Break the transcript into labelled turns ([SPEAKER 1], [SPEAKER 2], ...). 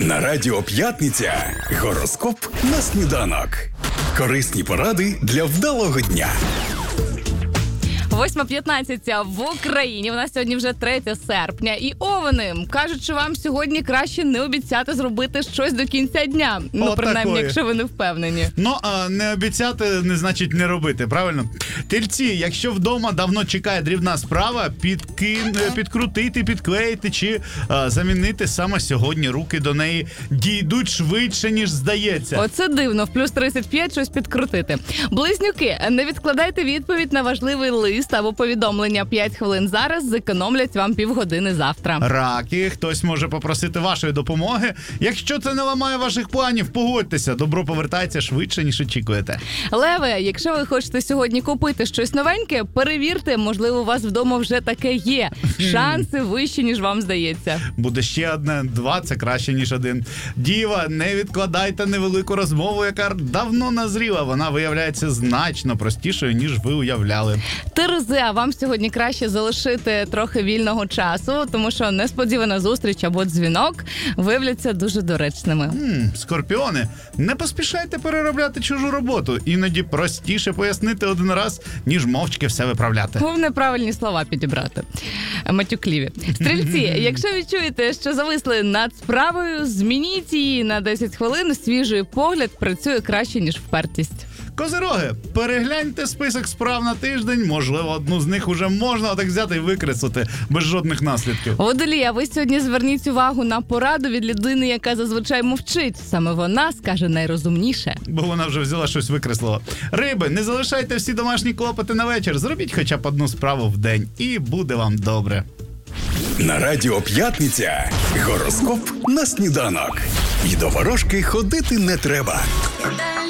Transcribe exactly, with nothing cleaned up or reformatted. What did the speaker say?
[SPEAKER 1] На радіо «П'ятниця» гороскоп на сніданок. Корисні поради для вдалого дня.
[SPEAKER 2] восьма п'ятнадцять в Україні. У нас сьогодні вже третє серпня. І овени кажуть, що вам сьогодні краще не обіцяти зробити щось до кінця дня. Ну,
[SPEAKER 3] О,
[SPEAKER 2] принаймні,
[SPEAKER 3] такої.
[SPEAKER 2] якщо ви не впевнені.
[SPEAKER 3] Ну, а не обіцяти не значить не робити, правильно? Тельці, якщо вдома давно чекає дрібна справа, підкин, підкрутити, підклеїти чи а, замінити саме сьогодні, руки до неї дійдуть швидше, ніж здається.
[SPEAKER 2] Оце дивно, в плюс тридцять п'ять щось підкрутити. Близнюки, не відкладайте відповідь на важливий лист або повідомлення п'ять хвилин зараз, зекономлять вам півгодини завтра.
[SPEAKER 3] Раки, хтось може попросити вашої допомоги. Якщо це не ламає ваших планів, погодьтеся, добро повертається швидше, ніж очікуєте.
[SPEAKER 2] Леви, якщо ви хочете сьогодні купити щось новеньке, перевірте, можливо, у вас вдома вже таке є. Шанси вищі, ніж вам здається.
[SPEAKER 3] Буде ще одне, два – це краще, ніж один. Діва, не відкладайте невелику розмову, яка давно назріла. Вона виявляється значно простішою, ніж ви уявляли.
[SPEAKER 2] Терези, а вам сьогодні краще залишити трохи вільного часу, тому що несподівана зустріч або дзвінок виявляться дуже доречними.
[SPEAKER 3] М, Скорпіони, не поспішайте переробляти чужу роботу. Іноді простіше пояснити один раз, ніж мовчки все виправляти.
[SPEAKER 2] Головне правильні слова підібрати. Матюкліві. Стрільці, якщо відчуєте, що зависли над справою, змініть її на десять хвилин. Свіжий погляд працює краще, ніж впертість.
[SPEAKER 3] Козироги, перегляньте список справ на тиждень. Можливо, одну з них уже можна отак взяти і викреслити без жодних наслідків.
[SPEAKER 2] Водолій, а ви сьогодні зверніть увагу на пораду від людини, яка зазвичай мовчить. Саме вона скаже найрозумніше.
[SPEAKER 3] Бо вона вже взяла щось викреслила. Риби, не залишайте всі домашні клопоти на вечір. Зробіть хоча б одну справу в день. І буде вам добре.
[SPEAKER 1] На радіо «П'ятниця» гороскоп на сніданок. І до ворожки ходити не треба.